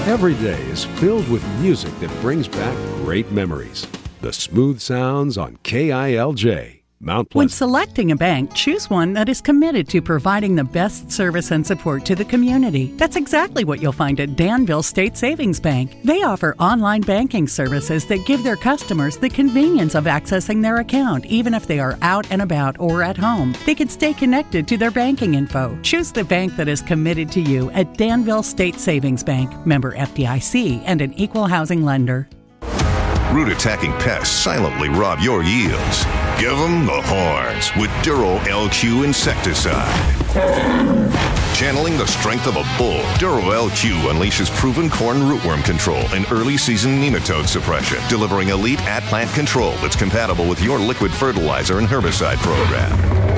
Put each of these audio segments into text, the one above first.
Every day is filled with music that brings back great memories. The smooth sounds on KILJ, Mount When Pleasant. selecting a bank, choose one that is committed to providing the best service and support to the community. That's exactly what you'll find at Danville State Savings Bank. They offer online banking services that give their customers the convenience of accessing their account, even if they are out and about or at home. They can stay connected to their banking info. Choose the bank that is committed to you at Danville State Savings Bank, member FDIC, and an equal housing lender. Root-attacking pests silently rob your yields. Give them the horns with Duro LQ insecticide. Channeling the strength of a bull, Duro LQ unleashes proven corn rootworm control and early season nematode suppression, delivering elite at-plant control that's compatible with your liquid fertilizer and herbicide program.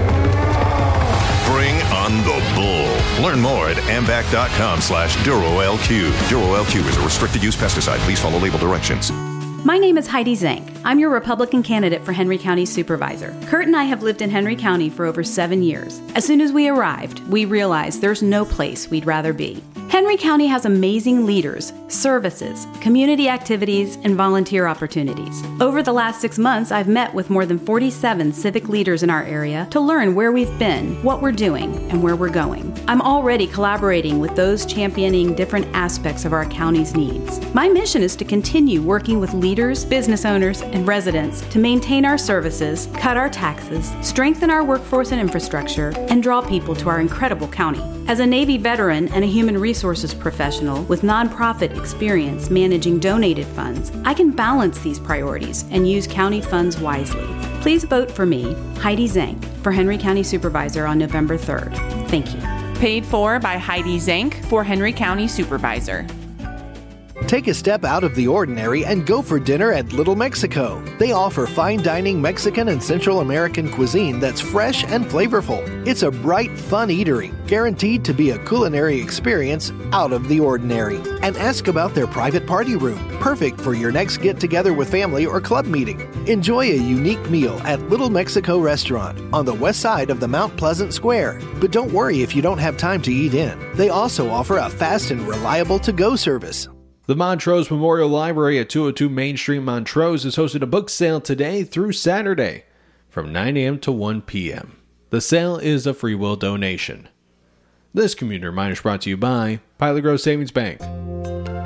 Bring on the bull. Learn more at ambac.com/DuroLQ. Duro LQ is a restricted use pesticide. Please follow label directions. My name is Heidi Zank. I'm your Republican candidate for Henry County Supervisor. Kurt and I have lived in Henry County for over 7 years. As soon as we arrived, we realized there's no place we'd rather be. Henry County has amazing leaders, services, community activities, and volunteer opportunities. Over the last 6 months, I've met with more than 47 civic leaders in our area to learn where we've been, what we're doing, and where we're going. I'm already collaborating with those championing different aspects of our county's needs. My mission is to continue working with leaders, business owners, and residents to maintain our services, cut our taxes, strengthen our workforce and infrastructure, and draw people to our incredible county. As a Navy veteran and a human resources professional with nonprofit experience managing donated funds, I can balance these priorities and use county funds wisely. Please vote for me, Heidi Zank, for Henry County Supervisor on November 3rd. Thank you. Paid for by Heidi Zank for Henry County Supervisor. Take a step out of the ordinary and go for dinner at Little Mexico. They offer fine dining Mexican and Central American cuisine that's fresh and flavorful. It's a bright, fun eatery, guaranteed to be a culinary experience out of the ordinary. And ask about their private party room, perfect for your next get-together with family or club meeting. Enjoy a unique meal at Little Mexico Restaurant on the west side of the Mount Pleasant Square. But don't worry if you don't have time to eat in. They also offer a fast and reliable to-go service. The Montrose Memorial Library at 202 Main Street, Montrose is hosting a book sale today through Saturday from 9 a.m. to 1 p.m. The sale is a free will donation. This community reminder is brought to you by Pilot Grove Savings Bank.